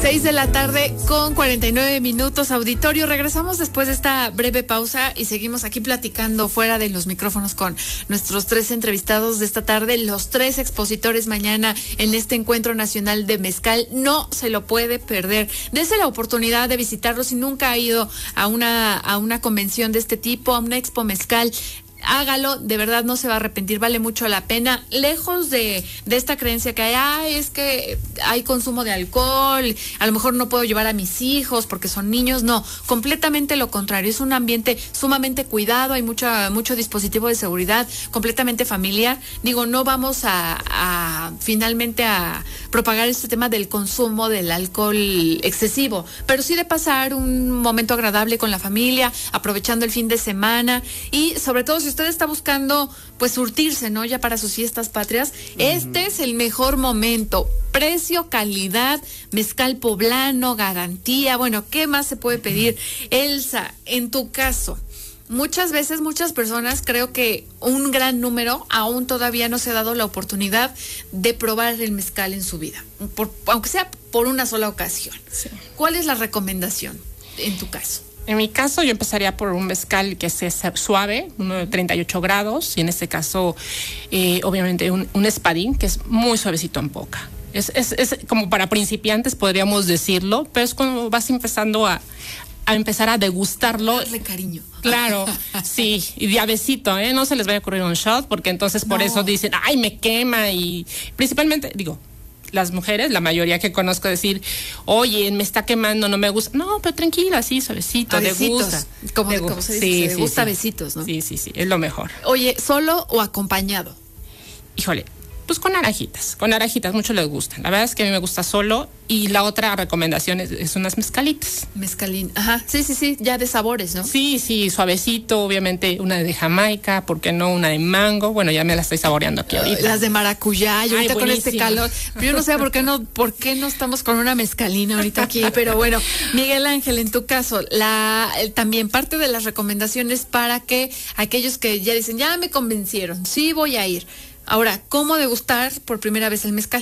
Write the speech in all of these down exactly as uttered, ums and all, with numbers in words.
Seis de la tarde con cuarenta y nueve minutos, auditorio. Regresamos después de esta breve pausa y seguimos aquí platicando fuera de los micrófonos con nuestros tres entrevistados de esta tarde, los tres expositores mañana en este encuentro nacional de mezcal. No se lo puede perder. Dese la oportunidad de visitarlo si nunca ha ido a una, a una convención de este tipo, a una expo mezcal. Hágalo, de verdad no se va a arrepentir, vale mucho la pena, lejos de, de esta creencia que hay, ay, es que hay consumo de alcohol, a lo mejor no puedo llevar a mis hijos porque son niños. No, completamente lo contrario, es un ambiente sumamente cuidado, hay mucha, mucho dispositivo de seguridad, completamente familiar. Digo, no vamos a, a finalmente a propagar este tema del consumo del alcohol excesivo, pero sí de pasar un momento agradable con la familia, aprovechando el fin de semana y sobre todo si usted está buscando pues surtirse, ¿no? Ya para sus fiestas patrias, uh-huh. Este es el mejor momento. Precio, calidad, mezcal poblano, garantía. Bueno, ¿qué más se puede pedir? Elsa, en tu caso, muchas veces, muchas personas, creo que un gran número aún todavía no se ha dado la oportunidad de probar el mezcal en su vida, por, aunque sea por una sola ocasión. Sí. ¿Cuál es la recomendación en tu caso? En mi caso, yo empezaría por un mezcal que sea suave, uno de treinta y ocho grados, y en este caso, eh, obviamente, un, un espadín, que es muy suavecito en boca. Es, es, es como para principiantes, podríamos decirlo, pero es cuando vas empezando a, a empezar a degustarlo. Darle cariño. Claro, sí, y diabecito, ¿eh? No se les vaya a ocurrir un shot, porque entonces por no. eso dicen, ay, me quema, y principalmente, digo, las mujeres, la mayoría que conozco decir, oye, me está quemando, no me gusta. No, pero tranquila, sí, suavecito, de gusta. Como, de como se dice, sí, se sí, gusta sí. besitos, ¿no? Sí, sí, sí, es lo mejor. Oye, ¿solo o acompañado? Híjole, pues con naranjitas, con naranjitas, mucho les gustan. La verdad es que a mí me gusta solo. Y la otra recomendación es, es unas mezcalitas. Mezcalín, ajá, sí, sí, sí, ya de sabores, ¿no? Sí, sí, suavecito, obviamente una de Jamaica, ¿por qué no? Una de mango, bueno, ya me la estoy saboreando aquí ahorita. Las de maracuyá, y ahorita Ay, con este calor, yo no sé por qué no, por qué no estamos con una mezcalina ahorita aquí, pero bueno, Miguel Ángel, en tu caso, la también parte de las recomendaciones para que aquellos que ya dicen, ya me convencieron, sí voy a ir. Ahora, ¿cómo degustar por primera vez el mezcal?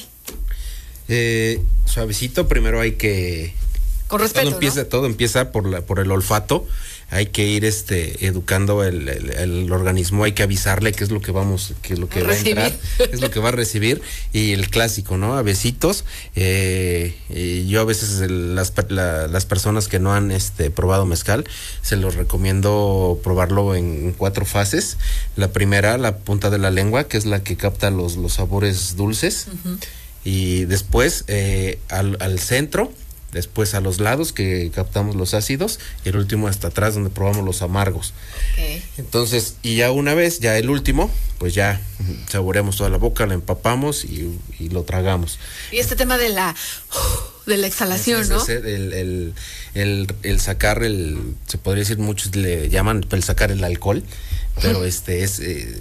Eh, suavecito, primero hay que... Con respeto, todo empieza, ¿no? Todo empieza por, la, por el olfato. Hay que ir este educando el, el, el organismo, hay que avisarle qué es lo que vamos, qué es lo que va a entrar, es lo que va a recibir. Y el clásico, ¿no? A besitos. Eh, y yo a veces el, las, la, las personas que no han este probado mezcal, se los recomiendo probarlo en, en cuatro fases. La primera, la punta de la lengua, que es la que capta los, los sabores dulces. Uh-huh. Y después eh, al, al centro, después a los lados que captamos los ácidos, y el último hasta atrás donde probamos los amargos. Okay. Entonces, y ya una vez, ya el último, pues ya saboreamos toda la boca, la empapamos y, y lo tragamos. Y este tema de la de la exhalación, es, es, ¿no? Es el, el, el, el sacar el, se podría decir, muchos le llaman el sacar el alcohol, pero este es eh,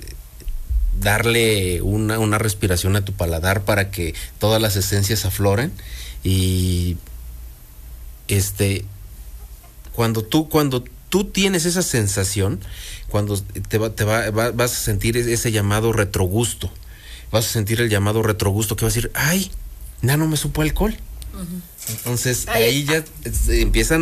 darle una, una respiración a tu paladar para que todas las esencias afloren. Y este cuando tú cuando tú tienes esa sensación, cuando te va, te va, va vas a sentir ese llamado retrogusto, vas a sentir el llamado retrogusto que vas a decir, ay, ya no me supo alcohol. Uh-huh. Entonces ay, ahí ya empiezan